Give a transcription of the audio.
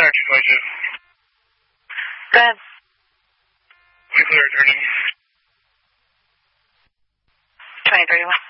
Fire 252. Go ahead. We clear it, turning. 2031.